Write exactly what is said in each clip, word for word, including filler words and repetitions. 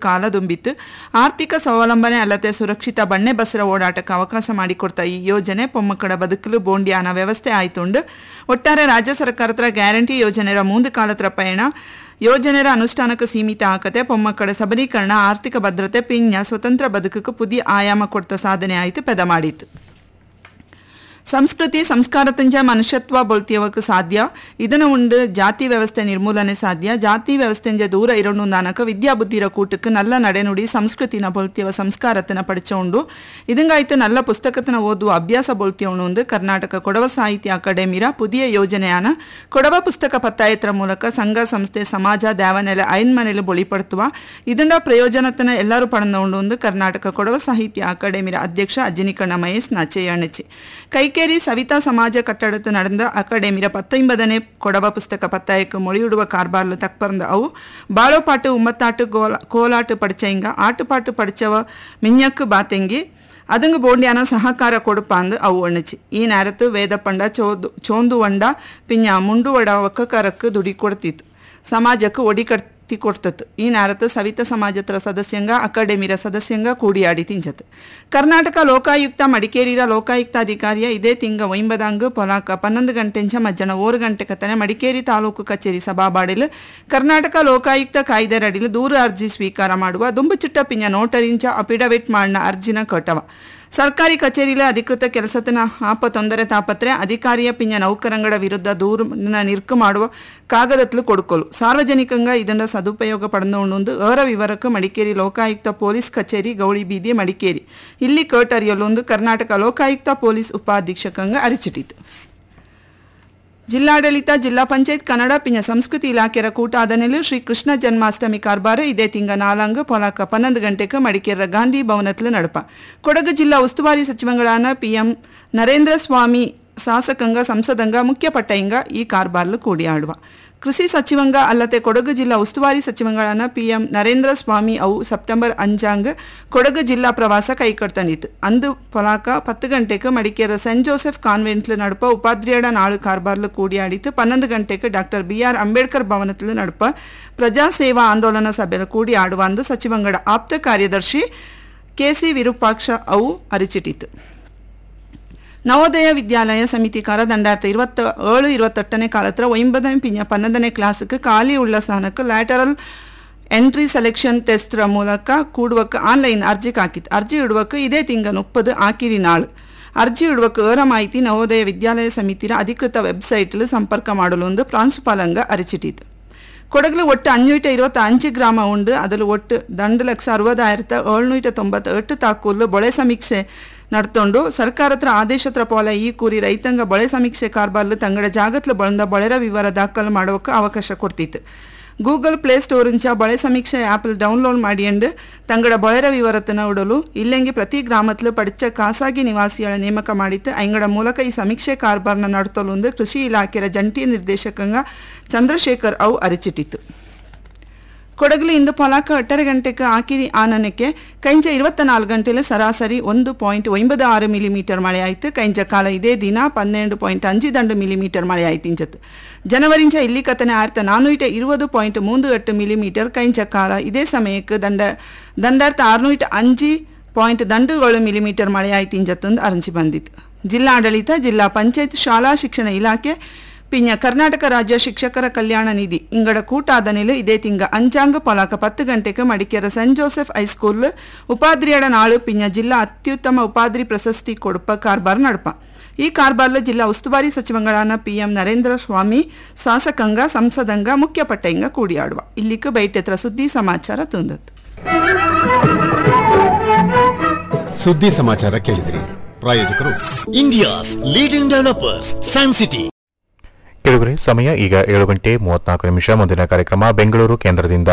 ಕಾಲದುಂಬಿತ್ತು. ಆರ್ಥಿಕ ಸ್ವಾವಲಂಬನೆ ಅಲ್ಲದೆ ಸುರಕ್ಷಿತ ಬಣ್ಣೆ ಬಸರ ಓಡಾಟಕ್ಕೆ ಅವಕಾಶ ಮಾಡಿಕೊಡ್ತಾ ಈ ಯೋಜನೆ ಪೊಮ್ಮಕ್ಕಳ ಬದುಕಲು ಬೋಂಡಿಯಾನ ವ್ಯವಸ್ಥೆ ಆಯ್ತುಂಡು. ಒಟ್ಟಾರೆ ರಾಜ್ಯ ಸರ್ಕಾರದ ಗ್ಯಾರಂಟಿ ಯೋಜನೆಯ ಮುಂದೆ ಕಾಲತ್ರ ಪಯಣ ಯೋಜನೆಯ ಅನುಷ್ಠಾನಕ್ಕೆ ಸೀಮಿತ ಆಕತೆ ಪೊಮ್ಮಕ್ಕಳ ಸಬಲೀಕರಣ ಆರ್ಥಿಕ ಭದ್ರತೆ ಪಿಂಜ ಸ್ವತಂತ್ರ ಬದುಕಕ್ಕೆ ಪುದಿಯ ಆಯಾಮ ಕೊಡ್ತ ಸಾಧನೆ ಆಯ್ತು ಪೆದ ಮಾಡಿತ್ತು. ಸಂಸ್ಕೃತಿ ಸಂಸ್ಕಾರತಂಜ ಮನುಷ್ಯತ್ವ ಬೊಳ್ತಿಯವಕ್ಕೆ ಸಾಧ್ಯ. ಇದನ್ನು ಉಂಡು ಜಾತಿ ವ್ಯವಸ್ಥೆ ನಿರ್ಮೂಲನೆ ಸಾಧ್ಯ. ಜಾತಿ ವ್ಯವಸ್ಥೆಂಜ ದೂರ ಇರೋಣ ನಾನಕ ವಿದ್ಯಾಬುದ್ಧಿರ ಕೂಟಕ್ಕೆ ನಲ್ಲ ನಡೆನುಡಿ ಸಂಸ್ಕೃತಿನ ಬೊಳ್ತಿಯವ ಸಂಸ್ಕಾರತನ ಪಡಿಚೋಂಡು ಇದಂಗಾಯ್ತು ನಲ್ಲ ಪುಸ್ತಕತನ ಓದುವ ಅಭ್ಯಾಸ ಬೊಳ್ತಿಯೋಣು ಕರ್ನಾಟಕ ಕೊಡವ ಸಾಹಿತ್ಯ ಅಕಾಡೆಮಿರ ಪುದಿಯ ಯೋಜನೆಯಾನ ಕೊಡವ ಪುಸ್ತಕ ಪತ್ತಾಯತ್ರ ಮೂಲಕ ಸಂಘ ಸಂಸ್ಥೆ ಸಮಾಜ ದ್ಯಾವನೆಲೆ ಐನ್ಮನೆಲೆ ಬೊಳಿಪಡ್ತುವ ಇದನ್ನ ಪ್ರಯೋಜನತನ ಎಲ್ಲರೂ ಪಡೆದೋಂಡು ಕರ್ನಾಟಕ ಕೊಡವ ಸಾಹಿತ್ಯ ಅಕಾಡೆಮಿರ ಅಧ್ಯಕ್ಷ ಅಜ್ಜಿನಿಕಣ್ಣ ಮಹೇಶ್ ನಾಚೆಯಣಿಚಿ ಕೈಕೇರಿ ಸವಿತಾ ಸಮಾಜ ಕಟ್ಟಡದ ನಡೆದ ಅಕಾಡೆಮಿರ ಪತ್ತೊಂಬದನೇ ಕೊಡವ ಪುಸ್ತಕ ಪತ್ತಾಯಕ್ಕೆ ಮೊಳಿಯಿಡುವ ಕಾರ್ಬಾರ್ಲು ತಕ್ಪರ್ದ ಅವು ಬಾಳೋಪಾಟು ಉಮ್ಮತ್ತಾಟು ಗೋಲ ಕೋಲಾಟು ಪಡಿಚೆಂಗ ಆಟುಪಾಟು ಪಡಿಚವ ಮಿಂಜಕ್ಕೆ ಬಾತೆಂಗಿ ಅದಂಗ ಬೋಂಡ್ಯಾನ ಸಹಕಾರ ಕೊಡುಪಾಂದು ಅವು ಅಣ್ಣಚಿ ಈ ನೇರತ್ತು ವೇದಪಂಡ ಚೋದು ಚೋಂದು ವಂಡ ಪಿಂಜ ಮುಂಡು ವಡ ಒಕ್ಕಕರಕ್ಕೆ ದುಡಿ ಕೊಡ್ತಿತ್ತು ಸಮಾಜಕ್ಕೆ ಒಡಿ ಕಟ್ ಕೊಡ್ತತ್ತು ಈ ನೇರತ್ತು ಸವಿತ ಸಮಾಜತ್ರ ಸದಸ್ಯಂಗ ಅಕಾಡೆಮಿರ ಸದಸ್ಯಂಗ ಕೂಡಿಯಾಡಿ ತಿಂಜತ್. ಕರ್ನಾಟಕ ಲೋಕಾಯುಕ್ತ ಮಡಿಕೇರಿರ ಲೋಕಾಯುಕ್ತ ಅಧಿಕಾರಿಯ ಇದೇ ತಿಂಗ ಒಂಬದಂಗ ಪೊಲಾಕ ಪನ್ನೊಂದು ಗಂಟೆಂಚ ಮಧ್ಯಾಹ್ನ ಓರು ಗಂಟೆ ಕತ್ತನೆ ಮಡಿಕೇರಿ ತಾಲೂಕು ಕಚೇರಿ ಸಭಾಬಾಡಿಲು ಕರ್ನಾಟಕ ಲೋಕಾಯುಕ್ತ ಕಾಯ್ದೆರಡಿಲು ದೂರ ಅರ್ಜಿ ಸ್ವೀಕಾರ ಮಾಡುವ ದುಂಬುಚಿಟ್ಟ ಪಿಂಜ ನೋಟರಿಂಚ ಅಫಿಡವಿಟ್ ಮಾಡಿನ ಅರ್ಜಿನ ಕಟ್ಟವ ಸರ್ಕಾರಿ ಕಚೇರಿಲ ಅಧಿಕೃತ ಕೆಲಸತನ ಆಪ ತೊಂದರೆ ತಾಪತ್ರೆ ಅಧಿಕಾರಿಯ ಪಿಂಜ ನೌಕರಂಗಡ ವಿರುದ್ಧ ದೂರನ ನಿರ್ಕು ಮಾಡುವ ಕಾಗದತ್ಲು ಕೊಡ್ಕೊಲು ಸಾರ್ವಜನಿಕಂಗ ಇದನ್ನ ಸದುಪಯೋಗ ಪಡೆದೊಂಡು ಏರ ವಿವರಕ್ಕೆ ಮಡಿಕೇರಿ ಲೋಕಾಯುಕ್ತ ಪೊಲೀಸ್ ಕಚೇರಿ ಗೌಳಿ ಬೀದಿ ಮಡಿಕೇರಿ ಇಲ್ಲಿ ಕರ್ಟರಿಯಲ್ಲೊಂದು ಕರ್ನಾಟಕ ಲೋಕಾಯುಕ್ತ ಪೊಲೀಸ್ ಉಪಾಧೀಕ್ಷಕಂಗ ಅರಿಚಿಟ್ಟಿತು. ಜಿಲ್ಲಾಡಳಿತ ಜಿಲ್ಲಾ ಪಂಚಾಯತ್ ಕನ್ನಡ ಪಿಂಜ ಸಂಸ್ಕೃತಿ ಇಲಾಖೆಯ ಕೂಟಾದನೆಲು ಶ್ರೀ ಕೃಷ್ಣ ಜನ್ಮಾಷ್ಟಮಿ ಕಾರ್ಬಾರ ಇದೇ ತಿಂಗ ನಾಲಂಗ್ ಪೊಲಾಕ ಪನ್ನೊಂದು ಗಂಟೆಗೆ ಮಡಿಕೇರಿಯ ಗಾಂಧಿ ಭವನತ್ಲು ನಡಪ ಕೊಡಗು ಜಿಲ್ಲಾ ಉಸ್ತುವಾರಿ ಸಚಿವಗಳಾನ ಪಿಎಂ ನರೇಂದ್ರ ಸ್ವಾಮಿ ಶಾಸಕಂಗ ಸಂಸದಂಗ ಮುಖ್ಯ ಪಟ್ಟಂಗ ಈ ಕಾರ್ಬಾರ್ಲು ಕೂಡಿ ಆಡುವ ಕೃಷಿ ಸಚಿವಂಗ ಅಲ್ಲದೆ ಕೊಡಗು ಜಿಲ್ಲಾ ಉಸ್ತುವಾರಿ ಸಚಿವಗಳಾನ ಪಿಎಂ ನರೇಂದ್ರ ಸ್ವಾಮಿ ಅವು ಸೆಪ್ಟೆಂಬರ್ ಅಂಜಾಂಗ್ ಕೊಡಗು ಜಿಲ್ಲಾ ಪ್ರವಾಸ ಕೈಕೊಡ್ತಂಡಿತು ಅಂದು ಪೊಲಾಕ ಪತ್ತು ಗಂಟೆಗೆ ಮಡಿಕೇರಿಯ ಸೆಂಟ್ ಜೋಸೆಫ್ ಕಾನ್ವೆಂಟ್ಲು ನಡುಪ ಉಪಾಧ್ರಿಯಡ ನಾಳು ಕಾರ್ಬಾರ್ಲು ಕೂಡಿಯಾಡಿತು ಪನ್ನೊಂದು ಗಂಟೆಗೆ ಡಾಕ್ಟರ್ ಬಿ ಆರ್ ಅಂಬೇಡ್ಕರ್ ಭವನತ್ಲು ನಡುಪ ಪ್ರಜಾ ಸೇವಾ ಆಂದೋಲನ ಸಭೆಯಲ್ಲಿ ಕೂಡಿ ಆಡುವ ಅಂದು ಸಚಿವಂಗಡ ಆಪ್ತ ಕಾರ್ಯದರ್ಶಿ ಕೆಸಿ ವಿರೂಪಾಕ್ಷ ಅವು ಅರಿಚಿಟ್ಟಿತು. ನವೋದಯ ವಿದ್ಯಾಲಯ ಸಮಿತಿ ಕರ ದಂಡಾಯಿರത്തി ഇരുപത്തി ഏഴ് ഇരുപത്തെട്ടನೇ ಕಾಲತ್ರ ಒಂಬತ್ತನೇ ಪಿಂಜ ಪನ್ನೊಂದನೇ ಕ್ಲಾಸ್ಗೆ ಖಾಲಿ ಉಳ್ಳ ಸ್ಥಾನಕ್ಕೆ ಲ್ಯಾಟರಲ್ ಎಂಟ್ರಿ ಸೆಲೆಕ್ಷನ್ ಟೆಸ್ಟ್ ಮೂಲಕ ಕೂಡುವಕ್ಕೆ ಆನ್ಲೈನ್ ಅರ್ಜಿ ಹಾಕಿತ್ತು. ಅರ್ಜಿ ಇಡುವಕ್ಕೆ ಇದೇ ತಿಂಗ ಮುಪ್ಪದು ಆಕಿರಿ ನಾಳು ಅರ್ಜಿ ಇಡುವಕ್ಕೆ ಏರ ಮಾಹಿತಿ ನವೋದಯ ವಿದ್ಯಾಲಯ ಸಮಿತಿಯ ಅಧಿಕೃತ ವೆಬ್ಸೈಟ್ಲು ಸಂಪರ್ಕ ಮಾಡಲು ಒಂದು ಪ್ರಾಂಶುಪಾಲಂಗ ಅರಿಚಿಟ್ಟಿತು. ಕೊಡಗಲು ಒಟ್ಟು ಅഞ്ഞൂറ്റി ഇരുപത്തി അഞ്ച് ಗ್ರಾಮ ಉಂಡು ಅದಲು ಒಟ್ಟು ದಂಡು ಲಕ್ಷ ಅರವದಾಯಿರತ್ತ ಏಳ್ನೂರ ತೊಂಬತ್ತೆಟ್ಟು ತಾಕೂಲು ಬೊಳೆ ಸಮೀಕ್ಷೆ ನಡ್ತೊಂಡು ಸರ್ಕಾರತ್ರ ಆದೇಶತ್ರ ಪೋಲ ಈ ಕೂರಿ ರೈತಾಂಗ ಬೊಳೆ ಸಮೀಕ್ಷೆ ಕಾರ್ಬಾರ್ಲು ತಂಗಡ ಜಾಗತ್ಲು ಬಳಂದ ಬೊಳೆರ ವಿವರ ದಾಖಲು ಮಾಡೋಕೆ ಅವಕಾಶ ಕೊಡ್ತಿತ್ತು. ಗೂಗಲ್ ಪ್ಲೇ ಸ್ಟೋರಿಂಚ ಬೊಳೆ ಸಮೀಕ್ಷೆ ಆ್ಯಪಲ್ ಡೌನ್ಲೋಡ್ ಮಾಡಿಯಂಡು ತಂಗಡ ಬೊಳೆರ ವಿವರತನ ಉಡಲು ಇಲ್ಲೆಂಗಿ ಪ್ರತಿ ಗ್ರಾಮತ್ಲು ಪಡಿಚ ಖಾಸಗಿ ನಿವಾಸಿಗಳ ನೇಮಕ ಮಾಡಿತ್ತು. ಅಂಗಡ ಮೂಲಕ ಈ ಸಮೀಕ್ಷೆ ಕಾರ್ಬಾರ್ನ ನಡ್ತೊಲೊಂದು ಕೃಷಿ ಇಲಾಖೆಯ ಜಂಟಿ ನಿರ್ದೇಶಕಂಗ ಚಂದ್ರಶೇಖರ್ ಅವು ಅರಿಚಿಟ್ಟಿತು. ಕೊಡಗಲು ಇಂದು ಪೊಲಾಕ ಎಟ್ಟರ ಗಂಟೆಗೆ ಆಕಿರಿ ಆನನಕ್ಕೆ ಕೈಂಜ ಇರುವತ್ತ ನಾಲ್ಕು ಗಂಟೆಲೆ ಸರಾಸರಿ ಒಂದು ಪಾಯಿಂಟ್ ಒಂಬತ್ತು ಆರು ಮಿಲಿಮೀಟರ್ ಮಳೆ ಆಯಿತು. ಕೈಂಜ ಕಾಲ ಇದೇ ದಿನ ಪನ್ನೆರಡು ಪಾಯಿಂಟ್ ಅಂಜು ದಂಡು ಮಿಲಿಮೀಟರ್ ಮಳೆ ಆಯ್ತು. ಇಂಜತ್ತು ಜನವರಿಂಚ ಇಲ್ಲಿ ಕತನೆ ಆಯಿರತ್ತ ನಾನ್ನೂರ ಇರುವುದು ಪಾಯಿಂಟ್ ಮೂರು ಎಟ್ಟು ಮಿಲಿಮೀಟರ್ ಕೈಂಜ ಕಾಲ ಇದೇ ಸಮಯಕ್ಕೆ ದಂಡ ದಂಡಾರ್ಥ ಆರುನೂರ ಅಂಜಿ ಪಾಯಿಂಟ್ ದಂಡುಗಳು ಮಿಲಿಮೀಟರ್ ಮಳೆ ಆಯ್ತು. ಇಂಜತ್ತೊಂದು ಅರಂಚಿ ಬಂದಿತ್ತು. ಜಿಲ್ಲಾಡಳಿತ ಜಿಲ್ಲಾ ಪಂಚಾಯತ್ ಶಾಲಾ ಶಿಕ್ಷಣ ಇಲಾಖೆ ಪಿಂಜ ಕರ್ನಾಟಕ ರಾಜ್ಯ ಶಿಕ್ಷಕರ ಕಲ್ಯಾಣ ನಿಧಿ ಇಂಗಡ ಕೂಟಾದ ನೆಲೆ ಇದೇ ತಿಂಗ ಅಂಚಾಂಗ ಪೊಲಾಕ ಪತ್ತು ಗಂಟೆಗೆ ಮಡಿಕೇರ ಸೆಂಟ್ ಜೋಸೆಫ್ ಹೈಸ್ಕೂಲ್ ಉಪಾಧ್ರಿಯಡ ನಾಳು ಪಿಂಜ ಜಿಲ್ಲಾ ಅತ್ಯುತ್ತಮ ಉಪಾಧ್ರಿ ಪ್ರಶಸ್ತಿ ಕೊಡುಪ ಕಾರ್ಬಾರ್ ನಡಪ ಈ ಕಾರ್ಬಾರ್ಲು ಜಿಲ್ಲಾ ಉಸ್ತುವಾರಿ ಸಚಿವಗಳಾನ ಪಿಎಂ ನರೇಂದ್ರ ಸ್ವಾಮಿ ಶಾಸಕಂಗ ಸಂಸದಂಗ ಮುಖ್ಯ ಪಟ್ಟಂಗ ಕೂಡಿಯಾಡುವ ಇಲ್ಲಿಗೆ ಬೈಟೆತ್ರ ಸುದ್ದಿ ಸಮಾಚಾರ ತಂದತ್ತು. ಸುದ್ದಿ ಸಮಾಚಾರ ಕೇಳಿದಿರಿ. ಪ್ರಾಯೋಜಕರು India's leading developers San city. ಕೇಳುಗರೆ, ಸಮಯ ಈಗ ಏಳು ಗಂಟೆ ಮೂವತ್ನಾಲ್ಕು ನಿಮಿಷ. ಮುಂದಿನ ಕಾರ್ಯಕ್ರಮ ಬೆಂಗಳೂರು ಕೇಂದ್ರದಿಂದ.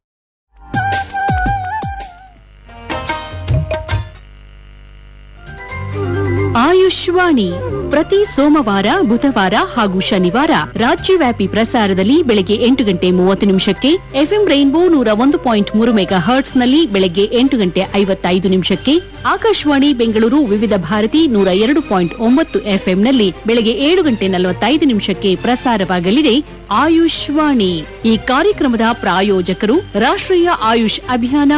ಆಯುಷ್ವಾಣಿ ಪ್ರತಿ ಸೋಮವಾರ ಬುಧವಾರ ಹಾಗೂ ಶನಿವಾರ ರಾಜ್ಯವ್ಯಾಪಿ ಪ್ರಸಾರದಲ್ಲಿ ಬೆಳಗ್ಗೆ ಎಂಟು ಗಂಟೆ ಮೂವತ್ತು ನಿಮಿಷಕ್ಕೆ, ಎಫ್ಎಂ ರೈನ್ಬೋ ನೂರ ಒಂದು ಪಾಯಿಂಟ್ ಮೂರು ಮೆಗಾ ಹರ್ಟ್ಸ್ ನಲ್ಲಿ ಬೆಳಗ್ಗೆ ಎಂಟು ಗಂಟೆ ಐವತ್ತೈದು ನಿಮಿಷಕ್ಕೆ, ಆಕಾಶವಾಣಿ ಬೆಂಗಳೂರು ವಿವಿಧ ಭಾರತಿ ನೂರ ಎರಡು ಪಾಯಿಂಟ್ ಒಂಬತ್ತು ಎಫ್ಎಂನಲ್ಲಿ ಬೆಳಗ್ಗೆ ಏಳು ಗಂಟೆ ನಲವತ್ತೈದು ನಿಮಿಷಕ್ಕೆ ಪ್ರಸಾರವಾಗಲಿದೆ ಆಯುಷ್ವಾಣಿ. ಈ ಕಾರ್ಯಕ್ರಮದ ಪ್ರಾಯೋಜಕರು ರಾಷ್ಟ್ರೀಯ ಆಯುಷ್ ಅಭಿಯಾನ